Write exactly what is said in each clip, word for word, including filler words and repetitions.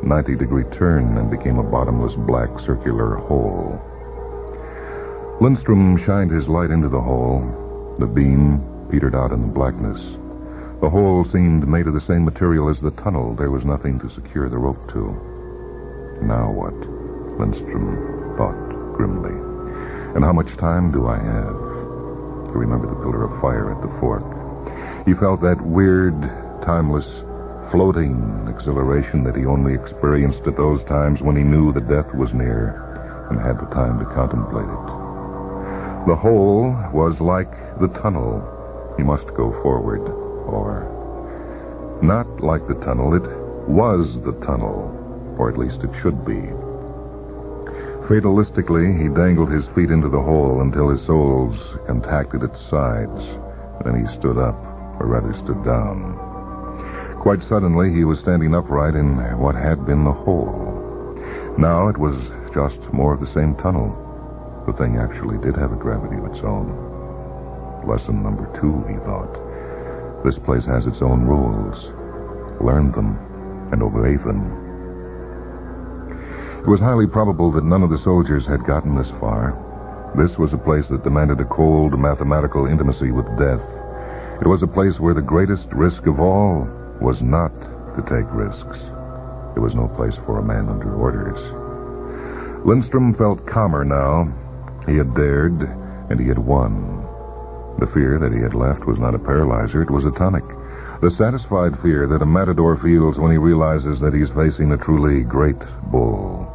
ninety-degree turn and became a bottomless black circular hole. Lindstrom shined his light into the hole. The beam petered out in the blackness. The hole seemed made of the same material as the tunnel. There was nothing to secure the rope to. Now what? Lindstrom thought grimly. And how much time do I have? He remembered the pillar of fire at the fork. He felt that weird, timeless, floating exhilaration that he only experienced at those times when he knew that death was near and had the time to contemplate it. The hole was like the tunnel. He must go forward, or not like the tunnel. It was the tunnel, or at least it should be. Fatalistically, he dangled his feet into the hole until his soles contacted its sides. Then he stood up, or rather stood down. Quite suddenly, he was standing upright in what had been the hole. Now it was just more of the same tunnel. The thing actually did have a gravity of its own. Lesson number two, he thought. This place has its own rules. Learn them and obey them. It was highly probable that none of the soldiers had gotten this far. This was a place that demanded a cold, mathematical intimacy with death. It was a place where the greatest risk of all was not to take risks. It was no place for a man under orders. Lindstrom felt calmer now. He had dared, and he had won. The fear that he had left was not a paralyzer, it was a tonic. The satisfied fear that a matador feels when he realizes that he's facing a truly great bull.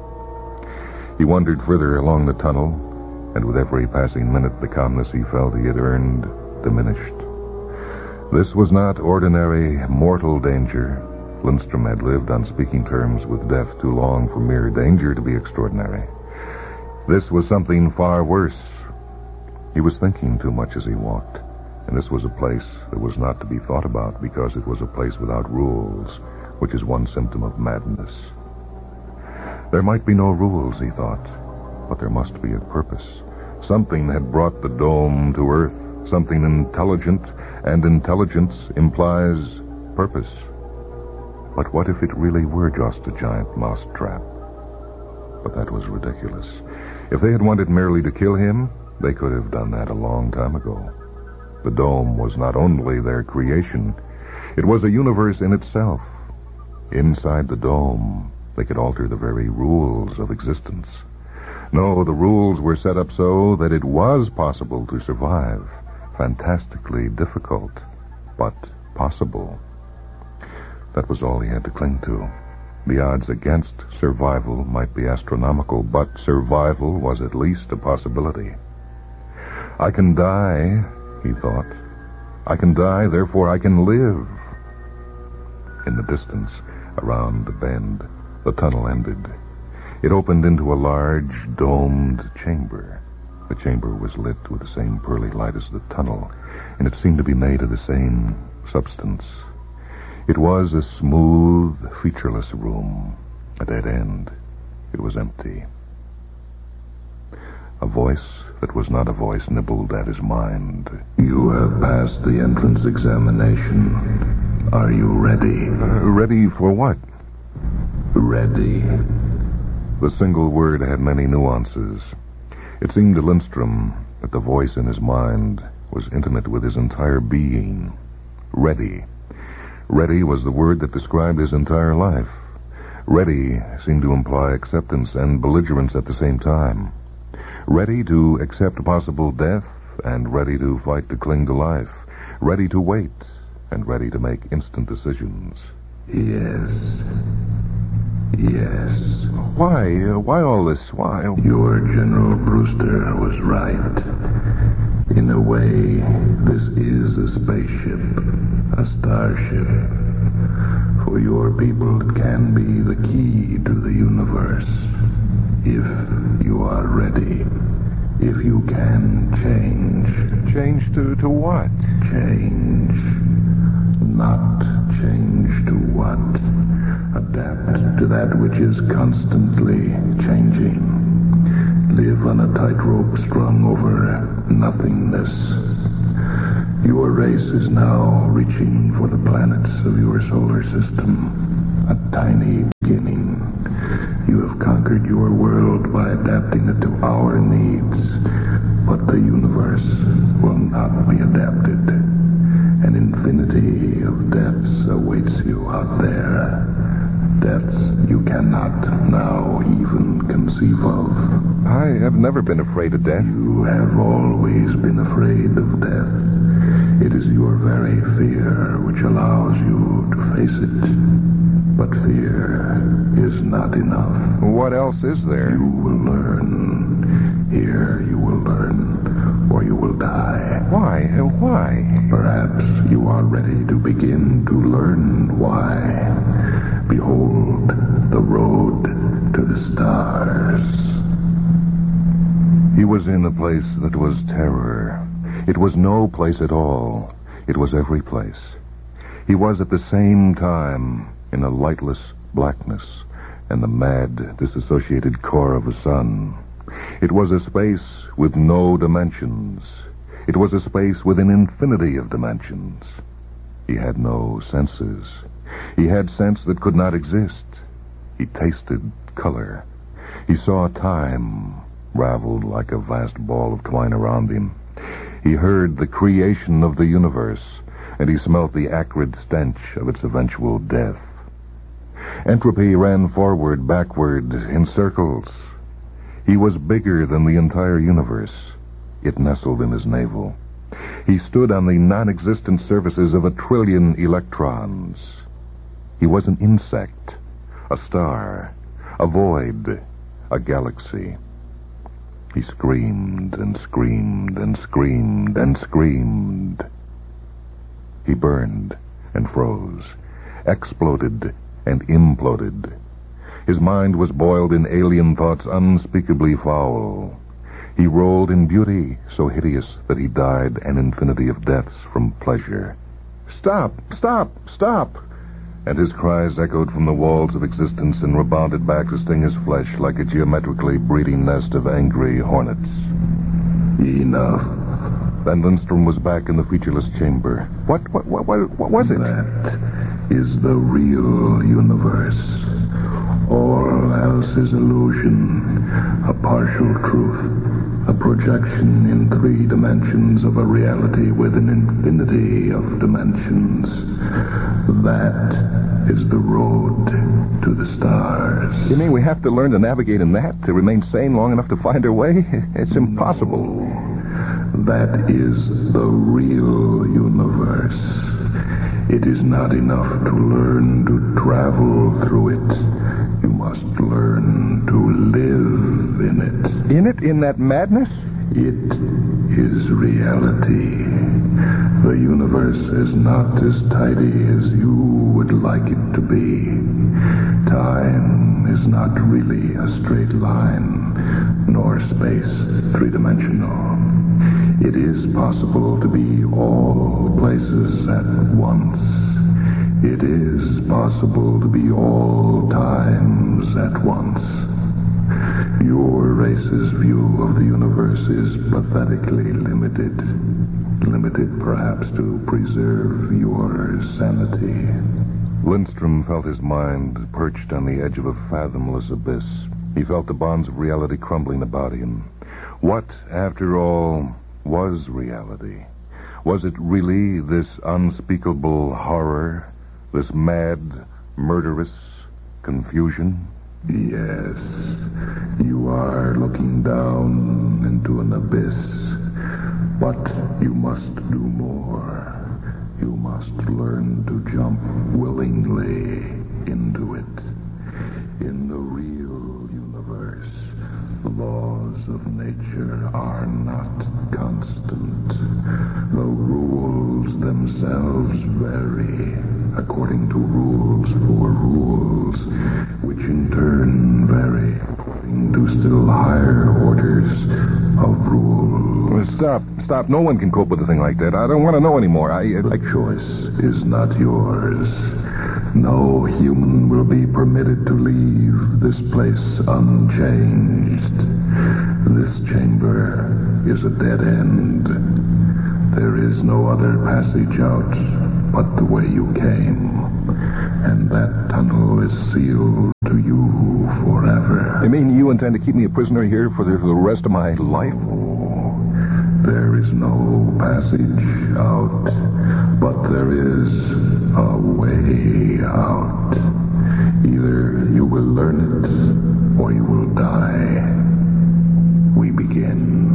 He wandered further along the tunnel, and with every passing minute the calmness he felt he had earned diminished. This was not ordinary mortal danger. Lindstrom had lived on speaking terms with death too long for mere danger to be extraordinary. This was something far worse. He was thinking too much as he walked, and this was a place that was not to be thought about because it was a place without rules, which is one symptom of madness. There might be no rules, he thought, but there must be a purpose. Something had brought the dome to Earth, something intelligent, and intelligence implies purpose. But what if it really were just a giant mousetrap? But that was ridiculous. If they had wanted merely to kill him, they could have done that a long time ago. The dome was not only their creation, it was a universe in itself. Inside the dome, they could alter the very rules of existence. No, the rules were set up so that it was possible to survive. Fantastically difficult, but possible. That was all he had to cling to. The odds against survival might be astronomical, but survival was at least a possibility. I can die, he thought. I can die, therefore I can live. In the distance, around the bend, the tunnel ended. It opened into a large, domed chamber. The chamber was lit with the same pearly light as the tunnel, and it seemed to be made of the same substance. It was a smooth, featureless room, a dead end. It was empty. A voice that was not a voice nibbled at his mind. You have passed the entrance examination. Are you ready? Uh, ready for what? Ready. The single word had many nuances. It seemed to Lindstrom that the voice in his mind was intimate with his entire being. Ready. Ready was the word that described his entire life. Ready seemed to imply acceptance and belligerence at the same time. Ready to accept possible death and ready to fight to cling to life. Ready to wait and ready to make instant decisions. Yes. Yes. Why? Uh, why all this? Why? Your General Brewster was right. In a way, this is a spaceship, a starship. For your people, it can be the key to the universe. If you are ready. If you can change. Change to, to what? Change. Not change to what? Adapt to that which is constantly changing. Live on a tightrope strung over nothingness. Your race is now reaching for the planets of your solar system. A tiny beginning. adapting it to our needs. But the universe will not be adapted. An infinity of depths awaits you out there. Depths you cannot now even conceive of. I have never been afraid of death. You have always been afraid of death. It is your very fear which allows you to face it. But fear is not enough. What else is there? You will learn. Here you will learn, or you will die. Why? Uh, why? Perhaps you are ready to begin to learn why. Behold the road to the stars. He was in a place that was terror. It was no place at all. It was every place. He was at the same time in a lightless blackness and the mad, disassociated core of the sun. It was a space with no dimensions. It was a space with an infinity of dimensions. He had no senses. He had sense that could not exist. He tasted color. He saw time raveled like a vast ball of twine around him. He heard the creation of the universe, and he smelt the acrid stench of its eventual death. Entropy ran forward, backward, in circles. He was bigger than the entire universe. It nestled in his navel. He stood on the non-existent surfaces of a trillion electrons. He was an insect, a star, a void, a galaxy. He screamed and screamed and screamed and screamed. He burned and froze, exploded and imploded. His mind was boiled in alien thoughts unspeakably foul. He rolled in beauty so hideous that he died an infinity of deaths from pleasure. Stop! Stop! Stop! And his cries echoed from the walls of existence and rebounded back to sting his flesh like a geometrically breeding nest of angry hornets. Enough. Then Lindstrom was back in the featureless chamber. What, what, what, what, what was it? That is the real universe. All else is illusion, a partial truth, a projection in three dimensions of a reality with an infinity of dimensions. That is the road to the stars. You mean we have to learn to navigate in that to remain sane long enough to find our way? It's impossible. No. That is the real universe. It is not enough to learn to travel through it. You must learn to live in it. In it? In that madness? It is reality. The universe is not as tidy as you would like it to be. Time is not really a straight line, nor space three-dimensional. It is possible to be all places at once. It is possible to be all times at once. Your race's view of the universe is pathetically limited. Limited, perhaps, to preserve your sanity. Lindstrom felt his mind perched on the edge of a fathomless abyss. He felt the bonds of reality crumbling about him. What, after all, was reality? Was it really this unspeakable horror, this mad, murderous confusion? Yes, you are looking down into an abyss, but you must do more. You must learn to jump willingly into it. In the real universe, the laws of nature are not constant. The rules themselves vary according to rules for rules, which in turn vary according to still higher orders of rules. Well, stop, stop. No one can cope with a thing like that. I don't want to know anymore. I, I... The choice is not yours. No human will be permitted to leave this place unchanged. This chamber is a dead end. There is no other passage out but the way you came. And that tunnel is sealed to you forever. You mean you intend to keep me a prisoner here for the, for the rest of my life? Oh, there is no passage out, but there is a way out. Either you will learn it, or you will die. We begin.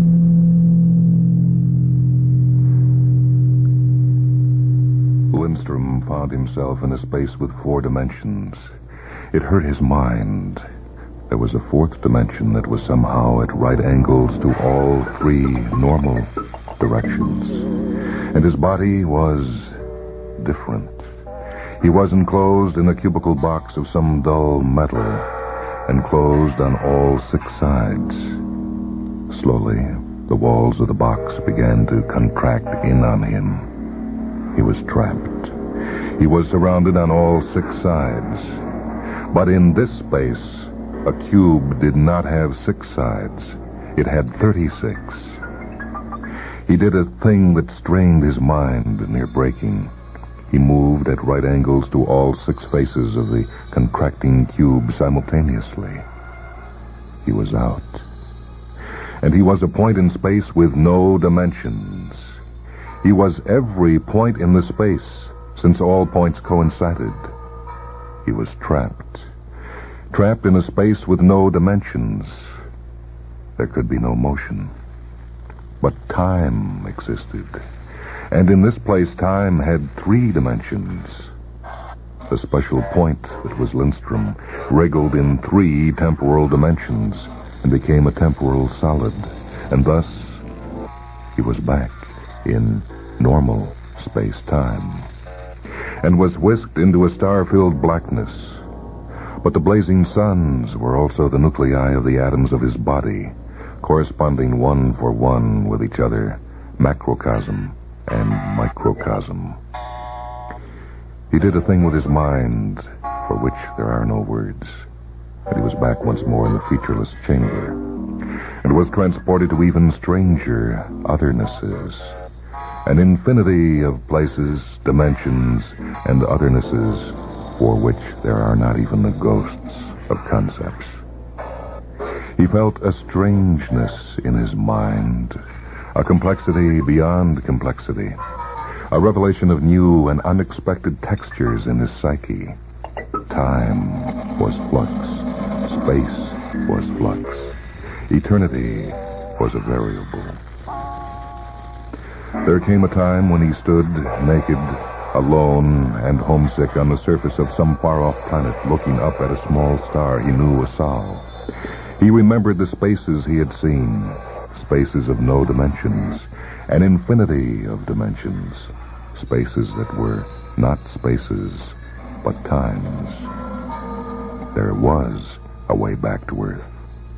Lindstrom found himself in a space with four dimensions. It hurt his mind. There was a fourth dimension that was somehow at right angles to all three normal directions. And his body was different. He was enclosed in a cubicle box of some dull metal, enclosed on all six sides. Slowly, the walls of the box began to contract in on him. He was trapped. He was surrounded on all six sides. But in this space, a cube did not have six sides. It had thirty-six. He did a thing that strained his mind near breaking. He moved at right angles to all six faces of the contracting cube simultaneously. He was out. And he was a point in space with no dimensions. He was every point in the space, since all points coincided. He was trapped. Trapped in a space with no dimensions. There could be no motion. But time existed. And in this place, time had three dimensions. The special point that was Lindstrom wriggled in three temporal dimensions and became a temporal solid. And thus, he was back in normal space-time and was whisked into a star-filled blackness. But the blazing suns were also the nuclei of the atoms of his body, corresponding one for one with each other, macrocosm and microcosm. He did a thing with his mind for which there are no words, and he was back once more in the featureless chamber, and was transported to even stranger othernesses, an infinity of places, dimensions, and othernesses for which there are not even the ghosts of concepts. He felt a strangeness in his mind, a complexity beyond complexity, a revelation of new and unexpected textures in his psyche. Time was flux. Space was flux. Eternity was a variable. There came a time when he stood naked, alone and homesick on the surface of some far-off planet, looking up at a small star he knew was Sol. He remembered the spaces he had seen, spaces of no dimensions, an infinity of dimensions, spaces that were not spaces, but times. There was a way back to Earth.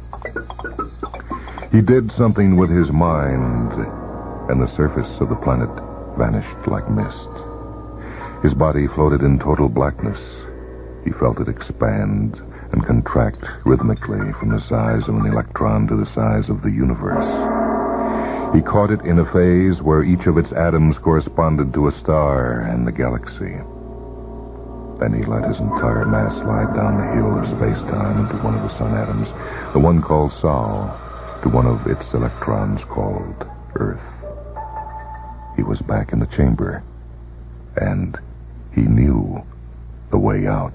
He did something with his mind, and the surface of the planet vanished like mist. His body floated in total blackness. He felt it expand and contract rhythmically from the size of an electron to the size of the universe. He caught it in a phase where each of its atoms corresponded to a star and the galaxy. Then he let his entire mass slide down the hill of space-time into one of the sun atoms, the one called Sol, to one of its electrons called Earth. He was back in the chamber, and he knew the way out.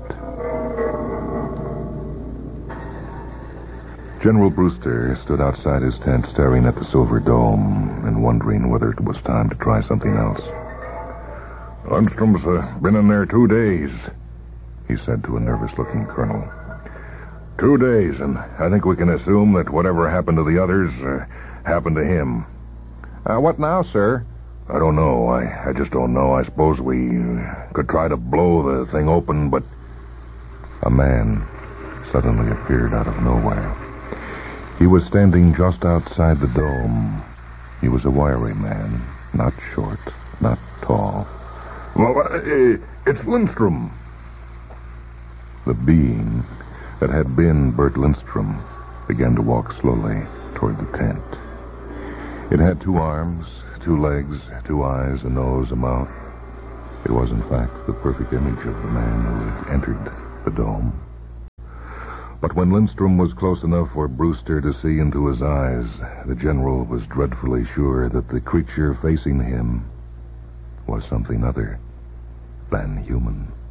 General Brewster stood outside his tent staring at the silver dome and wondering whether it was time to try something else. Lindstrom's uh, been in there two days, he said to a nervous-looking colonel. Two days, and I think we can assume that whatever happened to the others uh, happened to him. Uh, what now, sir? I don't know. I, I just don't know. I suppose we could try to blow the thing open, but... A man suddenly appeared out of nowhere. He was standing just outside the dome. He was a wiry man, not short, not tall. Well, uh, it's Lindstrom. The being that had been Bert Lindstrom began to walk slowly toward the tent. It had two arms, two legs, two eyes, a nose, a mouth. It was, in fact, the perfect image of the man who had entered the dome. But when Lindstrom was close enough for Brewster to see into his eyes, the general was dreadfully sure that the creature facing him was something other than human.